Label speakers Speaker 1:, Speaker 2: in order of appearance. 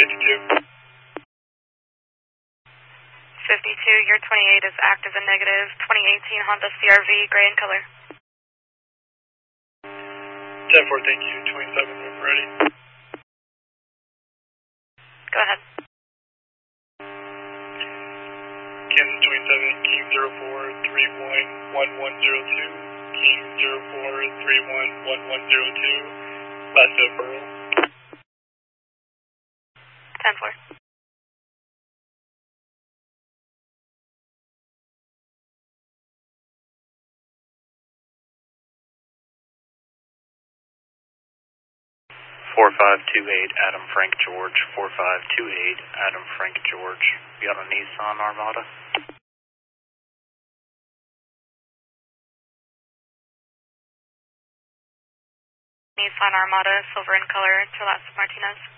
Speaker 1: 52.
Speaker 2: 52, your 28 is active and negative. 2018 Honda CRV, gray in color.
Speaker 1: 10-4, thank you. 27, when ready.
Speaker 2: Go ahead.
Speaker 1: King 27, King 04311102. King 04311102. Last of Pearl.
Speaker 2: 10-4.
Speaker 3: Four 4528 Adam Frank George, 4528 Adam Frank George. You got a Nissan Armada?
Speaker 2: Nissan Armada, silver in color, Terlasso Martinez.